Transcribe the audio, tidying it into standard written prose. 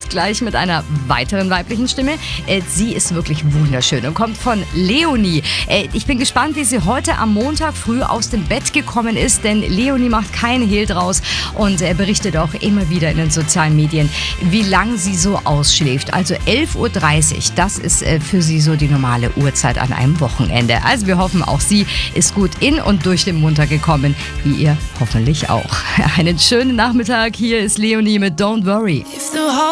jetzt gleich mit einer weiteren weiblichen Stimme. Sie ist wirklich wunderschön und kommt von Leonie. Ich bin gespannt, wie sie heute am Montag früh aus dem Bett gekommen ist, denn Leonie macht keinen Hehl draus und berichtet auch immer wieder in den sozialen Medien, wie lang sie so ausschläft. Also 11.30 Uhr, das ist für sie so die normale Uhrzeit an einem Wochenende. Also wir hoffen, auch sie ist gut in und durch den Montag gekommen, wie ihr hoffentlich auch. Einen schönen Nachmittag, hier ist Leonie mit Don't Worry.